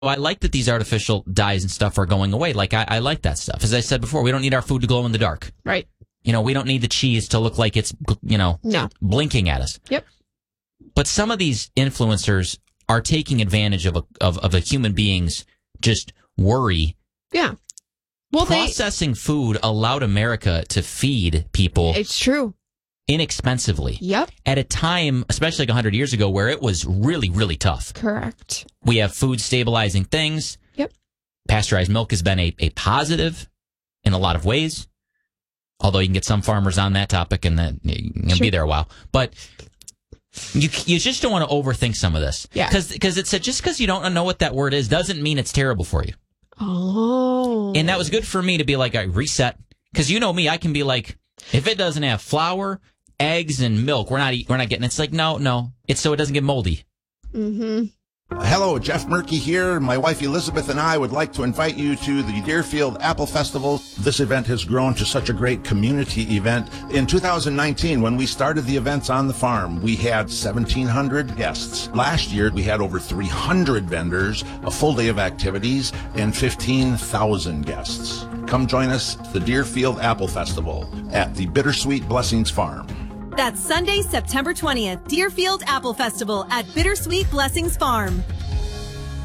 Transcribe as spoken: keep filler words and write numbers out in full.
I like that these artificial dyes and stuff are going away. Like, I, I like that stuff. As I said before, we don't need our food to glow in the dark. Right. You know, we don't need the cheese to look like it's, you know, no. blinking at us. Yep. But some of these influencers are taking advantage of a, of, of a human being's just worry. Yeah. Well, Processing they, food allowed America to feed people. It's true. Inexpensively. Yep. At a time, especially like one hundred years ago, where it was really, really tough. Correct. We have food stabilizing things. Yep. Pasteurized milk has been a, a positive in a lot of ways. Although you can get some farmers on that topic and then you're going to Sure. be there a while. But you you just don't want to overthink some of this. Yeah. Because it said just because you don't know what that word is doesn't mean it's terrible for you. Oh. And that was good for me to be like, I reset. Because you know me, I can be like, if it doesn't have flour, eggs, and milk, we're not eat, we're not getting it. It's like, no, no. It's so it doesn't get moldy. Mm-hmm. Hello, Jeff Murky here. My wife Elizabeth and I would like to invite you to the Deerfield Apple Festival. This event has grown to such a great community event. In two thousand nineteen, when we started the events on the farm, we had seventeen hundred guests. Last year, we had over three hundred vendors, a full day of activities, and fifteen thousand guests. Come join us at the Deerfield Apple Festival at the Bittersweet Blessings Farm. That's Sunday, September twentieth, Deerfield Apple Festival at Bittersweet Blessings Farm.